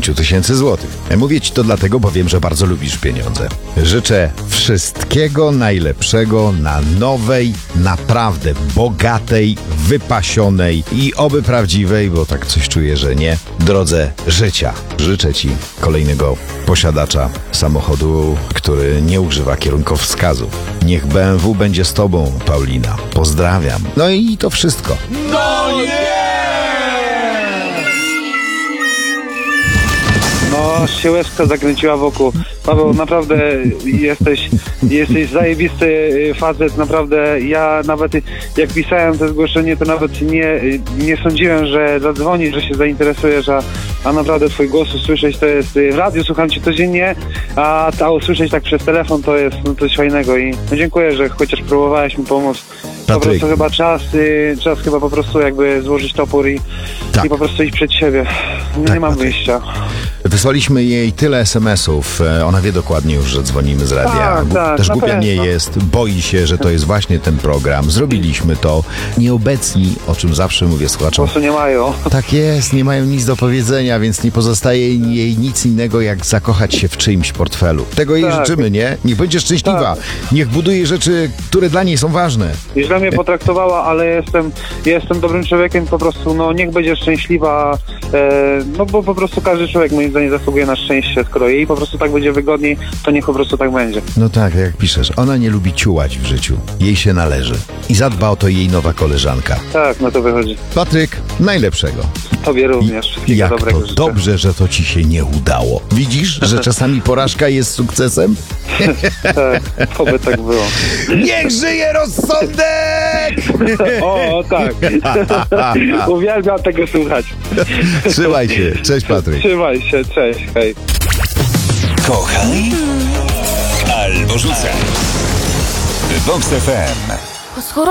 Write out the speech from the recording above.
000 złotych. Mówię ci to dlatego, bo wiem, że bardzo lubisz pieniądze. Życzę wszystkiego najlepszego na nowej, naprawdę bogatej, wypasionej i oby prawdziwej, bo tak coś czuję, że nie, drodze życia. Życzę ci kolejnego posiadacza samochodu, który nie używa kierunkowskazów. Niech BMW będzie z tobą, Paulina. Pozdrawiam. No i to wszystko. No nie! No, się łezka zakręciła wokół. Paweł, naprawdę jesteś zajebisty facet, naprawdę. Ja nawet jak pisałem to zgłoszenie, to nawet nie sądziłem, że zadzwonisz, że się zainteresujesz, a naprawdę twój głos usłyszeć to jest, w radiu słucham cię codziennie, a usłyszeć tak przez telefon to jest coś fajnego i dziękuję, że chociaż próbowałeś mi pomóc. Po prostu chyba czas chyba po prostu jakby złożyć topór i po prostu iść przed siebie. Nie mam wyjścia. Wysłaliśmy jej tyle SMS-ów. Ona wie dokładnie już, że dzwonimy z radia. Też głupia nie jest. Boi się, że to jest właśnie ten program. Zrobiliśmy to. Nieobecni, o czym zawsze mówię słuchaczom. Po prostu nie mają. Tak jest, nie mają nic do powiedzenia, więc nie pozostaje jej nic innego, jak zakochać się w czyimś portfelu. Tego jej życzymy, nie? Niech będzie szczęśliwa. Niech buduje rzeczy, które dla niej są ważne. Źle mnie potraktowała, ale jestem dobrym człowiekiem, po prostu niech będzie szczęśliwa, bo po prostu każdy człowiek moim zdaniem zasługuje na szczęście, skoro jej po prostu tak będzie wygodniej, to niech po prostu tak będzie. No tak, jak piszesz, ona nie lubi ciułać w życiu, jej się należy i zadba o to jej nowa koleżanka. Tak, no to wychodzi. Patryk, najlepszego. Tobie również, wszystkiego jak dobrego to życzę. dobrze, że to ci się nie udało. Widzisz, że czasami porażka jest sukcesem? Tak, oby tak było. Niech żyje rozsądek! O, tak. Uwielbiam tego słuchać. Trzymaj się. Cześć, Patryk. Trzymaj się, cześć, hej. Kochaj albo rzucaj. Vox FM.